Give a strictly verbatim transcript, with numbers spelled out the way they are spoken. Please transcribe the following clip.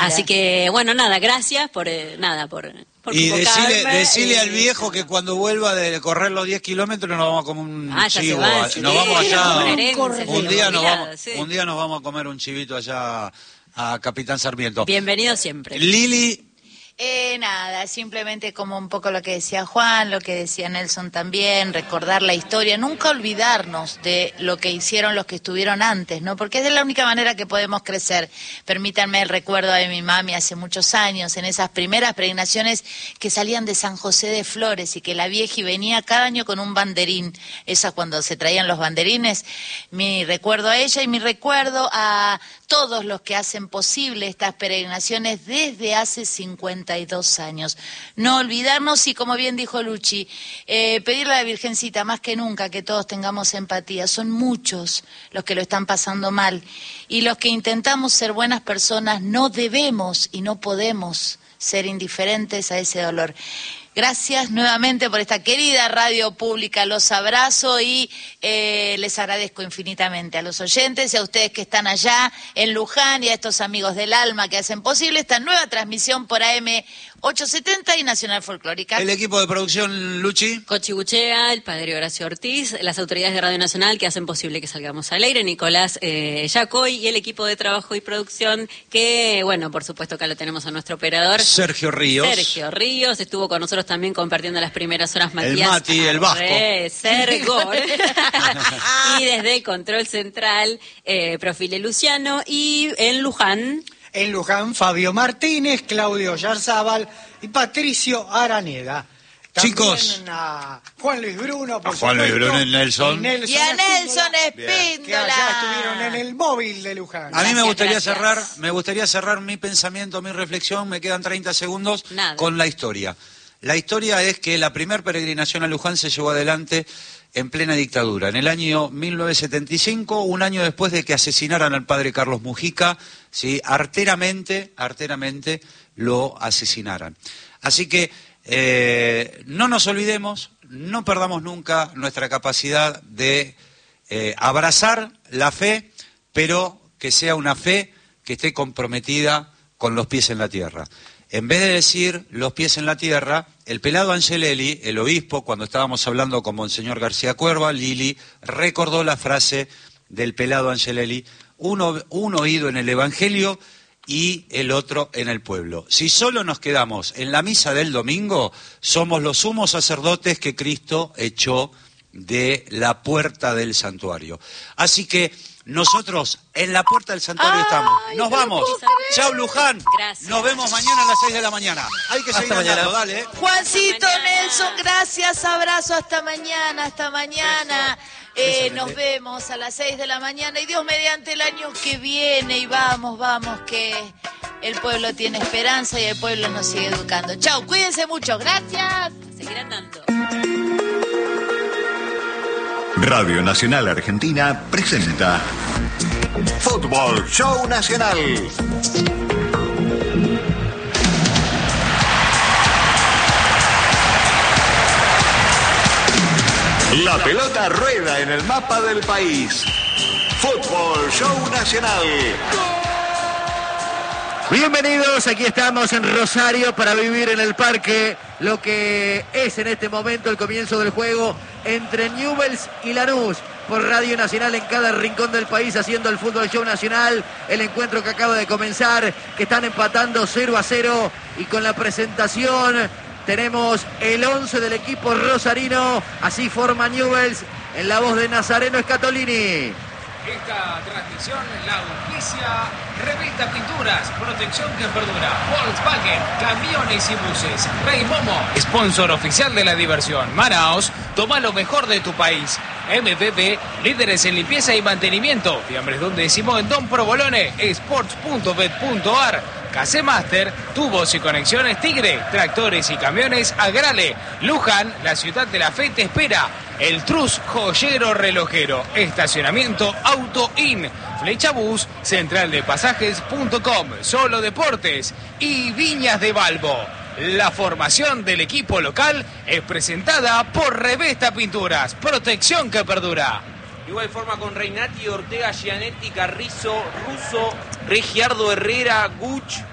Así que, bueno, nada, gracias por, eh, nada, por... por y decirle, decirle eh, al viejo que cuando vuelva de correr los diez kilómetros nos vamos a comer un ah, chivo. Va, nos sí, vamos allá. Un, un, día nos vamos, sí. un día nos vamos a comer un chivito allá a Capitán Sarmiento. Bienvenido siempre. Lili. Eh, nada, simplemente como un poco lo que decía Juan, lo que decía Nelson también, recordar la historia, nunca olvidarnos de lo que hicieron los que estuvieron antes, ¿no? Porque es de la única manera que podemos crecer. Permítanme el recuerdo de mi mami hace muchos años, en esas primeras peregrinaciones que salían de San José de Flores y que la vieji venía cada año con un banderín, esa cuando se traían los banderines, mi recuerdo a ella y mi recuerdo a todos los que hacen posible estas peregrinaciones desde hace cincuenta y dos años. No olvidarnos y, como bien dijo Luchi, eh, pedirle a la Virgencita más que nunca que todos tengamos empatía. Son muchos los que lo están pasando mal y los que intentamos ser buenas personas no debemos y no podemos ser indiferentes a ese dolor. Gracias nuevamente por esta querida radio pública, los abrazo y eh, les agradezco infinitamente a los oyentes y a ustedes que están allá en Luján y a estos amigos del alma que hacen posible esta nueva transmisión por A M ochocientos setenta y Nacional Folclórica. El equipo de producción, Luchi. Cochi Buchea, el padre Horacio Ortiz, las autoridades de Radio Nacional que hacen posible que salgamos al aire, Nicolás eh, Yacoy y el equipo de trabajo y producción que, bueno, por supuesto acá lo tenemos a nuestro operador. Sergio Ríos. Sergio Ríos, estuvo con nosotros también compartiendo las primeras horas Matías. El Mati, el Vasco. Sergor. Y desde el Control Central, eh, Profile Luciano y en Luján... En Luján, Fabio Martínez, Claudio Yarzábal y Patricio Araneda. También chicos, a Juan Luis Bruno, por a Juan Luis Bruno y Nelson. Y, Nelson y a Nelson Espíndola. Que allá estuvieron en el móvil de Luján. A mí gracias, me gustaría gracias. cerrar, me gustaría cerrar mi pensamiento, mi reflexión, me quedan treinta segundos, Nada. con la historia. La historia es que la primer peregrinación a Luján se llevó adelante en plena dictadura, en el año mil novecientos setenta y cinco, un año después de que asesinaran al padre Carlos Mujica, ¿sí? arteramente, arteramente lo asesinaran. Así que eh, no nos olvidemos, no perdamos nunca nuestra capacidad de eh, abrazar la fe, pero que sea una fe que esté comprometida con los pies en la tierra. En vez de decir los pies en la tierra, el pelado Angelelli, el obispo, cuando estábamos hablando con Monseñor García Cuerva, Lili, recordó la frase del pelado Angelelli, uno, un oído en el Evangelio y el otro en el pueblo. Si solo nos quedamos en la misa del domingo, somos los sumos sacerdotes que Cristo echó de la puerta del santuario. Así que nosotros en la puerta del santuario Ay, estamos. Nos vamos. Chao, Luján. Gracias. Nos vemos mañana a las seis de la mañana. Hay que seguir andando, dale. ¿eh? Juancito, Nelson, gracias, abrazo, hasta mañana, hasta mañana. Eh, nos vemos a las seis de la mañana y Dios mediante el año que viene y vamos, vamos, que el pueblo tiene esperanza y el pueblo nos sigue educando. Chao, cuídense mucho, gracias. Seguir andando. Radio Nacional Argentina presenta Fútbol Show Nacional. La pelota rueda en el mapa del país. Fútbol Show Nacional. Bienvenidos, aquí estamos en Rosario para vivir en el parque lo que es en este momento el comienzo del juego entre Newell's y Lanús. Por Radio Nacional en cada rincón del país haciendo el Fútbol Show Nacional. El encuentro que acaba de comenzar, que están empatando cero a cero y con la presentación tenemos el once del equipo rosarino. Así forma Newell's en la voz de Nazareno Scatolini. Esta transmisión la auspicia Revista Pinturas, protección que perdura, Volkswagen, camiones y buses, Rey Momo, sponsor oficial de la diversión, Manaos, toma lo mejor de tu país, M P P, líderes en limpieza y mantenimiento, fiambres Don Décimo en Don Provolone, sports punto bet punto ar, Casemaster, tubos y conexiones Tigre, tractores y camiones Agrale, Luján, la ciudad de la fe te espera. El Trus Joyero Relojero, estacionamiento Auto In, Flechabús, central de pasajes punto com, Solo Deportes y Viñas de Balbo. La formación del equipo local es presentada por Revista Pinturas, protección que perdura. De igual forma con Reinati, Ortega, Gianetti, Carrizo, Russo, Regiardo Herrera, Guch,